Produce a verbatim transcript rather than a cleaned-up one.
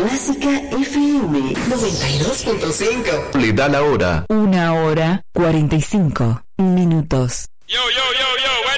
Clásica F M noventa y dos punto cinco. Le da la hora. Una hora cuarenta y cinco minutos. Yo, yo, yo, yo.